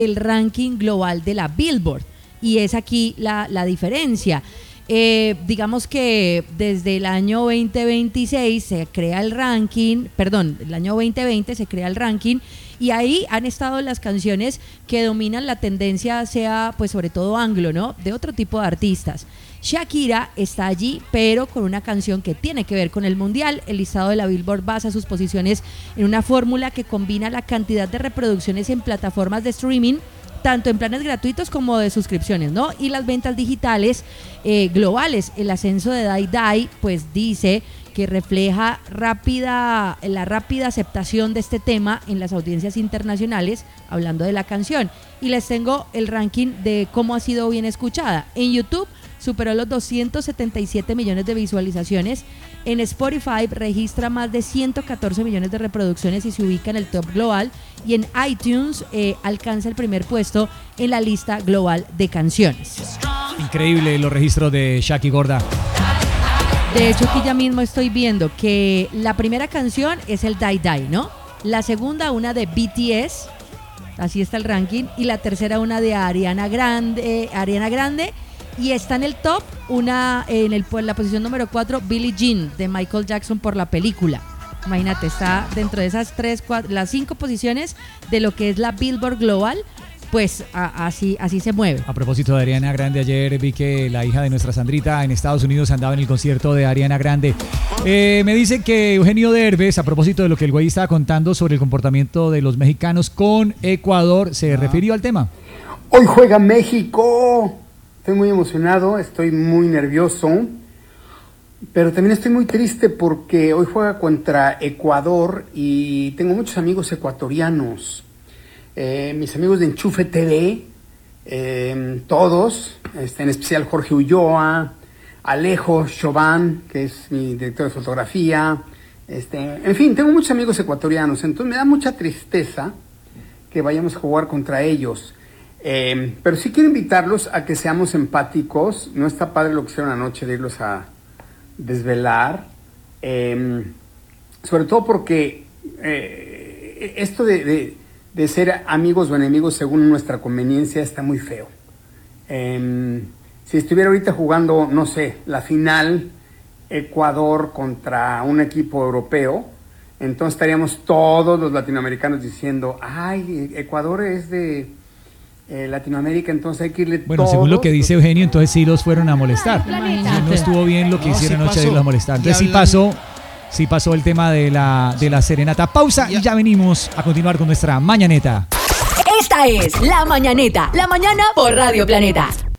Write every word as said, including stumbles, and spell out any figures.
el ranking global de la Billboard. Y es aquí la, la diferencia. Eh, digamos que desde el año veinte veintiséis se crea el ranking, perdón, el año veinte veinte se crea el ranking y ahí han estado las canciones que dominan la tendencia, sea pues sobre todo anglo, ¿no? De otro tipo de artistas. Shakira está allí, pero con una canción que tiene que ver con el mundial. El listado de la Billboard basa sus posiciones en una fórmula que combina la cantidad de reproducciones en plataformas de streaming, tanto en planes gratuitos como de suscripciones, ¿no? Y las ventas digitales eh, globales. El ascenso de Die Die, pues dice que refleja rápida, la rápida aceptación de este tema en las audiencias internacionales, hablando de la canción. Y les tengo el ranking de cómo ha sido bien escuchada. En YouTube superó los doscientos setenta y siete millones de visualizaciones. En Spotify registra más de ciento catorce millones de reproducciones y se ubica en el top global. Y en iTunes eh, alcanza el primer puesto en la lista global de canciones. Increíble los registros de Shaki Gorda. De hecho, aquí ya mismo estoy viendo que la primera canción es el Die Die, ¿no? La segunda, una de B T S, así está el ranking. Y la tercera, una de Ariana Grande, eh, Ariana Grande. Y está en el top, una en el, la posición número cuatro, Billie Jean, de Michael Jackson por la película. Imagínate, está dentro de esas tres, cuatro, las cinco posiciones de lo que es la Billboard Global, pues a, así, así se mueve. A propósito de Ariana Grande, ayer vi que la hija de nuestra Sandrita en Estados Unidos andaba en el concierto de Ariana Grande. Eh, me dice que Eugenio Derbez, a propósito de lo que el güey estaba contando sobre el comportamiento de los mexicanos con Ecuador, se ah. refirió al tema. Hoy juega México. Estoy muy emocionado, estoy muy nervioso, pero también estoy muy triste porque hoy juega contra Ecuador y tengo muchos amigos ecuatorianos. Eh, mis amigos de Enchufe T V, eh, todos, este, en especial Jorge Ulloa, Alejo Chauvin, que es mi director de fotografía. Este, en fin, tengo muchos amigos ecuatorianos, entonces me da mucha tristeza que vayamos a jugar contra ellos. Eh, pero sí quiero invitarlos a que seamos empáticos. No está padre lo que hicieron anoche de irlos a desvelar, eh, sobre todo porque eh, esto de, de, de ser amigos o enemigos según nuestra conveniencia está muy feo. Eh, si estuviera ahorita jugando, no sé, la final Ecuador contra un equipo europeo, entonces estaríamos todos los latinoamericanos diciendo, ay, Ecuador es de Eh, Latinoamérica, entonces hay que irle. Bueno, todos, según lo que dice Eugenio, entonces sí los fueron a molestar. Imagínate. No estuvo bien lo que No, hicieron sí anoche de pasó. irlos a molestar. Entonces Y sí hablan- pasó, sí pasó el tema de la, de la serenata. Pausa y ya venimos a continuar con nuestra mañaneta. Esta es La Mañaneta, la mañana por Radio Planeta.